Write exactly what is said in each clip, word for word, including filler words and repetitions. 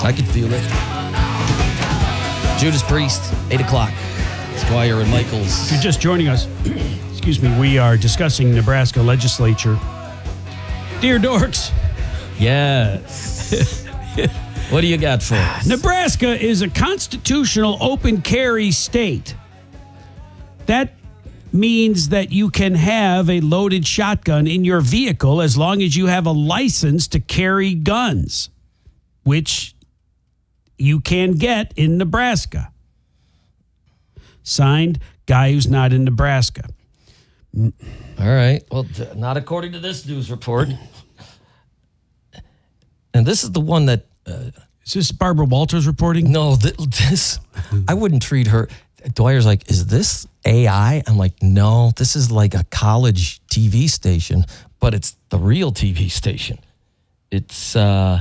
I could feel it. Judas Priest, eight o'clock. Squire and Michaels. If you're just joining us, excuse me, we are discussing Nebraska legislature. Dear dorks. Yes. What do you got for us? Nebraska is a constitutional open carry state. That means that you can have a loaded shotgun in your vehicle as long as you have a license to carry guns, which you can get in Nebraska. Signed, guy who's not in Nebraska. All right. Well, not according to this news report. And this is the one that... Uh, is this Barbara Walters reporting? No, th- this... I wouldn't treat her... Dwyer's like, is this A I? I'm like, no, this is like a college T V station, but it's the real T V station. It's uh,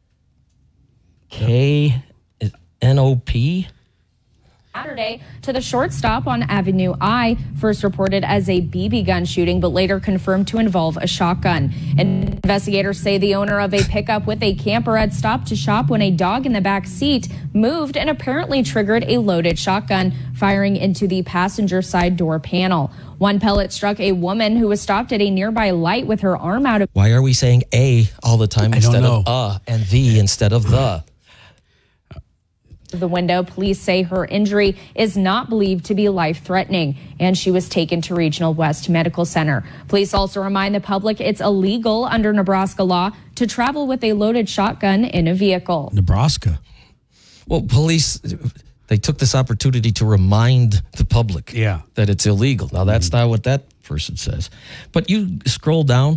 K N O P. Saturday to the shortstop on Avenue I, first reported as a B B gun shooting, but later confirmed to involve a shotgun. Investigators say the owner of a pickup with a camper had stopped to shop when a dog in the back seat moved and apparently triggered a loaded shotgun, firing into the passenger side door panel. One pellet struck a woman who was stopped at a nearby light with her arm out of... Why are we saying A all the time instead of uh and the instead of the? The window. Police say her injury is not believed to be life-threatening, and she was taken to Regional West Medical Center. Police also remind the public it's illegal under Nebraska law to travel with a loaded shotgun in a vehicle. Nebraska. Well, police, they took this opportunity to remind the public yeah. that it's illegal. Now, that's mm-hmm. not what that person says. But you scroll down,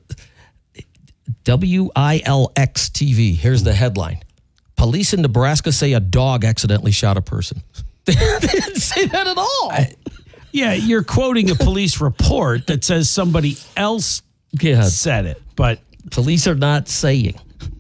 W I L X T V, here's the headline. Police in Nebraska say a dog accidentally shot a person. They didn't say that at all. I, yeah, you're quoting a police report that says somebody else yeah. said it, but police are not saying.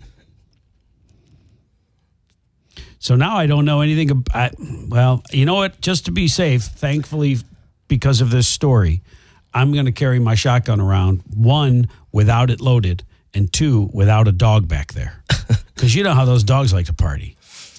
So now I don't know anything about, well, you know what? Just to be safe, thankfully, because of this story, I'm going to carry my shotgun around, one, without it loaded, and two, without a dog back there. Because you know how those dogs like to party.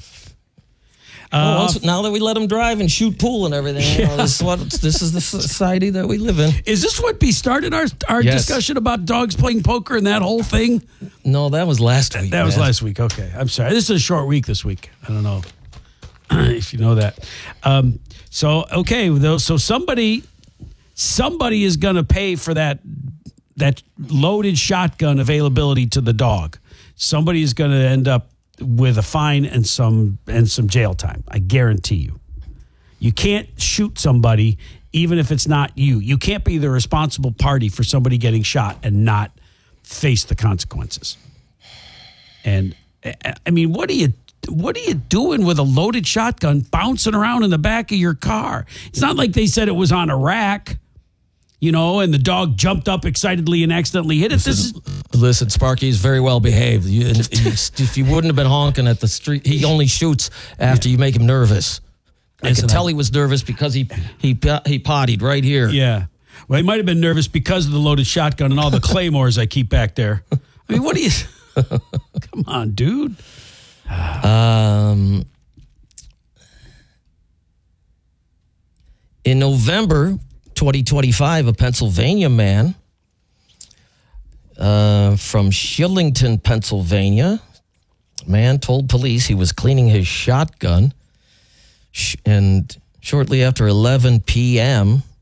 Uh, well, now that we let them drive and shoot pool and everything, yeah. you know, this, is what, this is the society that we live in. Is this what we started our our yes. discussion about dogs playing poker and that whole thing? No, that was last week. That, that was man. last week. Okay. I'm sorry. This is a short week this week. I don't know if you know that. Um, so, okay. So somebody, somebody is going to pay for that that loaded shotgun availability to the dog. Somebody is going to end up with a fine and some and some jail time. I guarantee you. You can't shoot somebody even if it's not you. You can't be the responsible party for somebody getting shot and not face the consequences. And I mean, what are you what are you doing with a loaded shotgun bouncing around in the back of your car? It's not like they said it was on a rack. You know, and the dog jumped up excitedly and accidentally hit it. Listen, this is listen Sparky is very well behaved. You, if you wouldn't have been honking at the street, he only shoots after you make him nervous. I Isn't can tell that? he was nervous because he he he pottied right here. Yeah. Well, he might have been nervous because of the loaded shotgun and all the claymores I keep back there. I mean, what do you... Come on, dude. Um, in November twenty twenty-five, a Pennsylvania man uh, from Shillington, Pennsylvania, man told police he was cleaning his shotgun, and shortly after eleven p.m.,